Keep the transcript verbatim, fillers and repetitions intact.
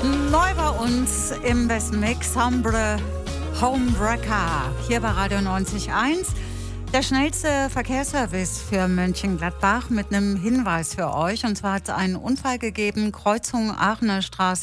Neu bei uns im Besten Mix, Hombre Homewrecker, hier bei Radio neunzig Komma eins. Der schnellste Verkehrsservice für Mönchengladbach mit einem Hinweis für euch. Und zwar hat es einen Unfall gegeben, Kreuzung Aachener Straße